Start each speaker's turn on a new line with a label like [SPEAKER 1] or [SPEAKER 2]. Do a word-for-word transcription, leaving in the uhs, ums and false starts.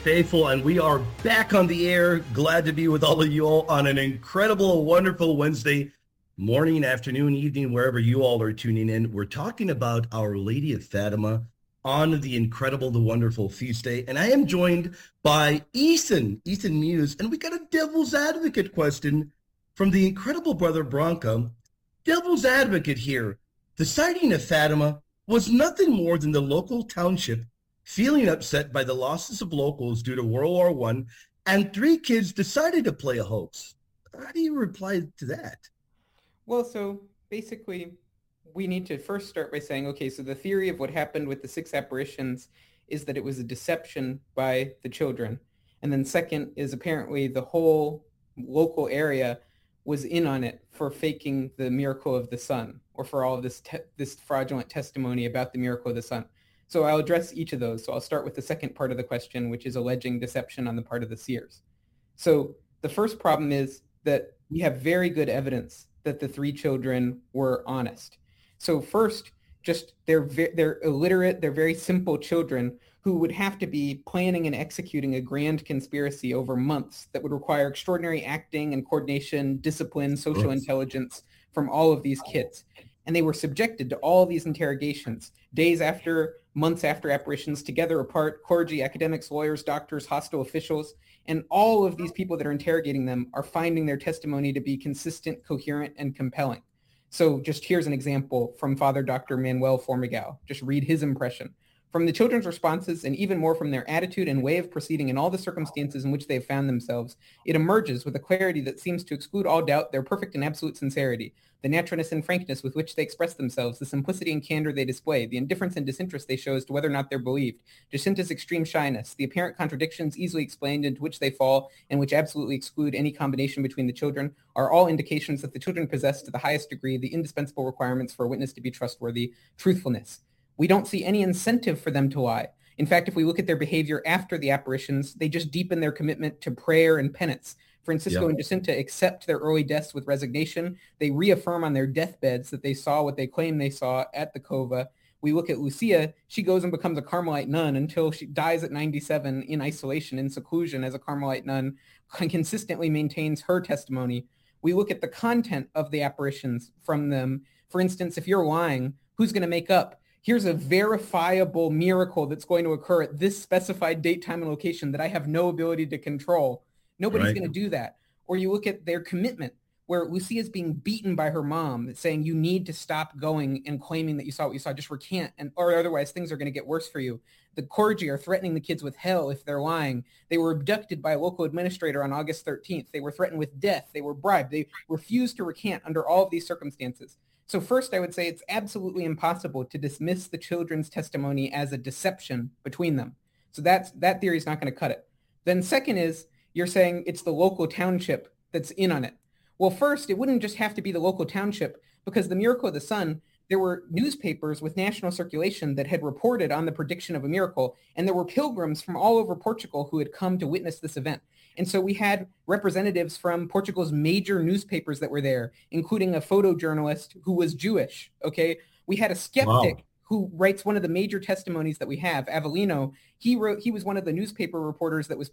[SPEAKER 1] faithful, and we are back on the air. Glad to be with all of you all on an incredible, wonderful Wednesday morning, afternoon, evening, wherever you all are tuning in. We're talking about Our Lady of Fatima on the incredible, the wonderful feast day. And I am joined by Ethan, Ethan Muse, and we got a devil's advocate question from the incredible brother Branca. Devil's advocate here. The sighting of Fatima was nothing more than the local township feeling upset by the losses of locals due to World War One, and three kids decided to play a hoax. How do you reply to that?
[SPEAKER 2] Well, so basically, we need to first start by saying, okay, so the theory of what happened with the six apparitions is that it was a deception by the children. And then second is apparently the whole local area was in on it for faking the miracle of the sun, or for all of this te- this fraudulent testimony about the miracle of the sun. So I'll address each of those. So I'll start with the second part of the question, which is alleging deception on the part of the seers. So the first problem is that we have very good evidence that the three children were honest. So first, just they're ve- they're illiterate, they're very simple children who would have to be planning and executing a grand conspiracy over months that would require extraordinary acting and coordination, discipline, social intelligence from all of these kids. And they were subjected to all these interrogations, days after, months after apparitions, together apart, clergy, academics, lawyers, doctors, hostile officials, and all of these people that are interrogating them are finding their testimony to be consistent, coherent, and compelling. So just here's an example from Father Doctor Manuel Formigal. Just read his impression. From the children's responses, and even more from their attitude and way of proceeding in all the circumstances in which they have found themselves, it emerges with a clarity that seems to exclude all doubt their perfect and absolute sincerity, the naturalness and frankness with which they express themselves, the simplicity and candor they display, the indifference and disinterest they show as to whether or not they're believed, Jacinta's extreme shyness, the apparent contradictions easily explained into which they fall and which absolutely exclude any combination between the children, are all indications that the children possess to the highest degree the indispensable requirements for a witness to be trustworthy, truthfulness. We don't see any incentive for them to lie. In fact, if we look at their behavior after the apparitions, they just deepen their commitment to prayer and penance. Francisco yep. and Jacinta accept their early deaths with resignation. They reaffirm on their deathbeds that they saw what they claim they saw at the cova. We look at Lucia. She goes and becomes a Carmelite nun until she dies at ninety-seven in isolation, in seclusion as a Carmelite nun, and consistently maintains her testimony. We look at the content of the apparitions from them. For instance, if you're lying, who's going to make up? Here's a verifiable miracle that's going to occur at this specified date, time, and location that I have no ability to control. Nobody's right. going to do that. Or you look at their commitment, where Lucia is being beaten by her mom, saying you need to stop going and claiming that you saw what you saw. Just recant, and or otherwise things are going to get worse for you. The clergy are threatening the kids with hell if they're lying. They were abducted by a local administrator on August thirteenth. They were threatened with death. They were bribed. They refused to recant under all of these circumstances. So first, I would say it's absolutely impossible to dismiss the children's testimony as a deception between them. So that's, that theory is not going to cut it. Then second is, you're saying it's the local township that's in on it. Well, first, it wouldn't just have to be the local township, because the miracle of the sun, there were newspapers with national circulation that had reported on the prediction of a miracle, and there were pilgrims from all over Portugal who had come to witness this event. And so we had representatives from Portugal's major newspapers that were there, including a photojournalist who was Jewish, okay? We had a skeptic wow. who writes one of the major testimonies that we have, Avelino. He wrote, he was one of the newspaper reporters that was